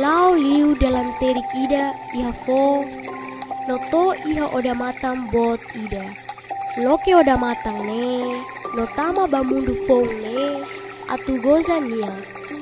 Lau liu dalam terik ida iha fo, noto iha oda matang bot ida. Loke oda matang ne, notama bamundu fong ne, atu goza nia,